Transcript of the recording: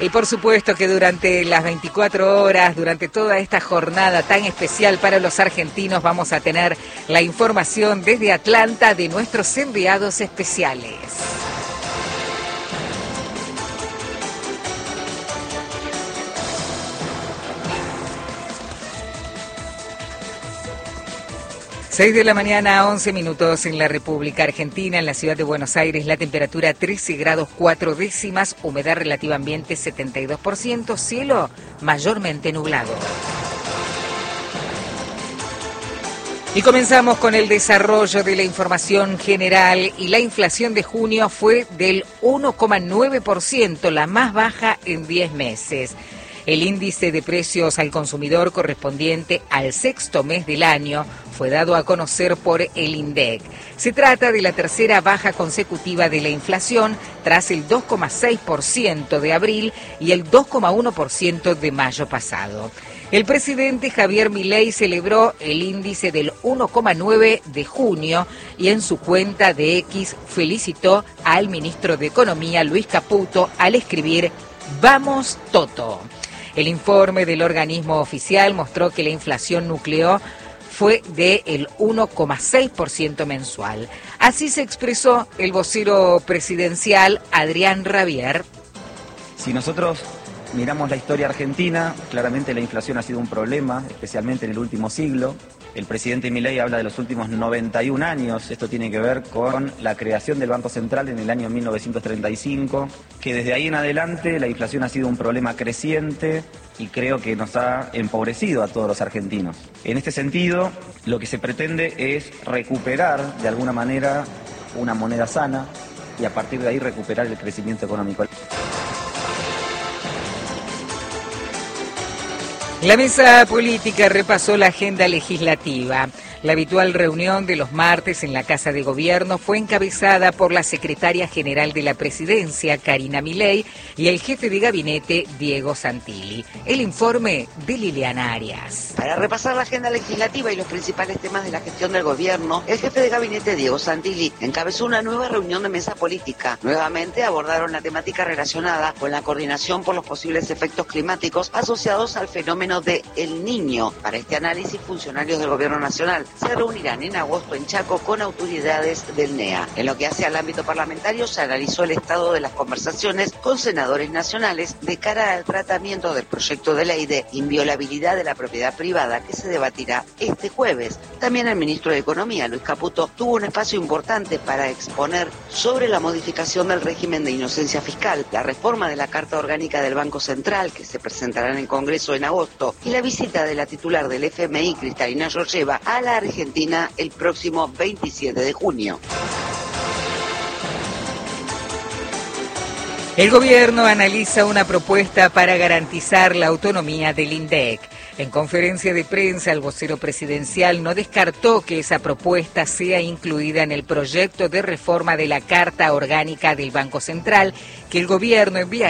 Y por supuesto que durante las 24 horas, durante toda esta jornada tan especial para los argentinos, vamos a tener la información desde Atlanta de nuestros enviados especiales. Seis de la mañana, 11 minutos en la República Argentina, en la ciudad de Buenos Aires, la temperatura 13 grados 4 décimas, humedad relativa ambiente 72%, cielo mayormente nublado. Y comenzamos con el desarrollo de la información general y la inflación de junio fue del 1,9%, la más baja en 10 meses. El índice de precios al consumidor correspondiente al sexto mes del año fue dado a conocer por el INDEC. Se trata de la tercera baja consecutiva de la inflación tras el 2,6% de abril y el 2,1% de mayo pasado. El presidente Javier Milei celebró el índice del 1,9 de junio y en su cuenta de X felicitó al ministro de Economía, Luis Caputo, al escribir «Vamos Toto». El informe del organismo oficial mostró que la inflación núcleo fue del 1,6% mensual. Así se expresó el vocero presidencial Adrián Rabier. Si nosotros miramos la historia argentina, claramente la inflación ha sido un problema, especialmente en el último siglo. El presidente Milei habla de los últimos 91 años. Esto tiene que ver con la creación del Banco Central en el año 1935, que desde ahí en adelante la inflación ha sido un problema creciente y creo que nos ha empobrecido a todos los argentinos. En este sentido, lo que se pretende es recuperar de alguna manera una moneda sana y a partir de ahí recuperar el crecimiento económico. La mesa política repasó la agenda legislativa. La habitual reunión de los martes en la Casa de Gobierno fue encabezada por la secretaria general de la Presidencia, Karina Milei, y el jefe de gabinete, Diego Santilli. El informe de Liliana Arias. Para repasar la agenda legislativa y los principales temas de la gestión del gobierno, el jefe de gabinete, Diego Santilli, encabezó una nueva reunión de mesa política. Nuevamente abordaron la temática relacionada con la coordinación por los posibles efectos climáticos asociados al fenómeno de El Niño. Para este análisis, funcionarios del Gobierno Nacional se reunirán en agosto en Chaco con autoridades del NEA. En lo que hace al ámbito parlamentario, se analizó el estado de las conversaciones con senadores nacionales de cara al tratamiento del proyecto de ley de inviolabilidad de la propiedad privada que se debatirá este jueves. También el ministro de Economía, Luis Caputo, tuvo un espacio importante para exponer sobre la modificación del régimen de inocencia fiscal, la reforma de la Carta Orgánica del Banco Central, que se presentará en el Congreso en agosto, y la visita de la titular del FMI, Cristalina Georgieva, a la Argentina el próximo 27 de junio. El gobierno analiza una propuesta para garantizar la autonomía del INDEC. En conferencia de prensa, el vocero presidencial no descartó que esa propuesta sea incluida en el proyecto de reforma de la Carta Orgánica del Banco Central que el gobierno enviará